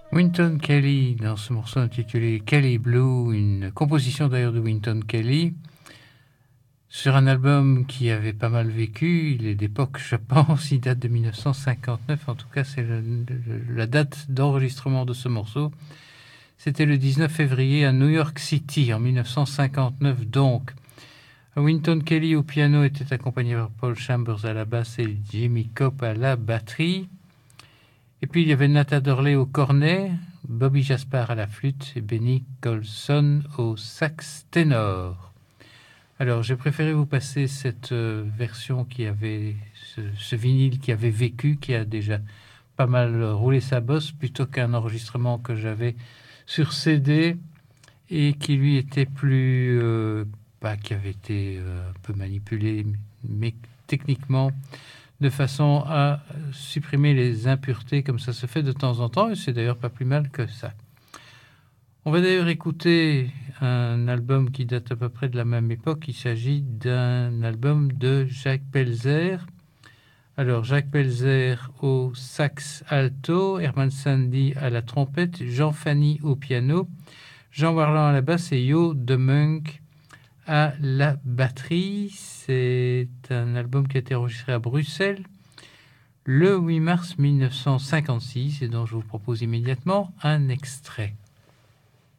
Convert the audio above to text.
Wynton Kelly, dans ce morceau intitulé Kelly Blue, une composition d'ailleurs de Wynton Kelly, sur un album qui avait pas mal vécu. Il est d'époque, je pense, il date de 1959, en tout cas c'est la date d'enregistrement de ce morceau. C'était le 19 février à New York City, en 1959 donc. Wynton Kelly au piano était accompagné par Paul Chambers à la basse et Jimmy Cope à la batterie. Et puis il y avait Nat Adderley au cornet, Bobby Jaspar à la flûte et Benny Colson au sax ténor. Alors j'ai préféré vous passer cette version qui avait ce vinyle qui avait vécu, qui a déjà pas mal roulé sa bosse, plutôt qu'un enregistrement que j'avais sur CD et qui lui était plus qui avait été un peu manipulé, mais techniquement de façon à supprimer les impuretés, comme ça se fait de temps en temps, et c'est d'ailleurs pas plus mal que ça. On va d'ailleurs écouter un album qui date à peu près de la même époque. Il s'agit d'un album de Jacques Pelzer. Alors, Jacques Pelzer au sax alto, Herman Sandy à la trompette, Jean Fanny au piano, Jean Warland à la basse et Yo de Monk à la batterie. C'est un album qui a été enregistré à Bruxelles le 8 mars 1956 et dont je vous propose immédiatement un extrait.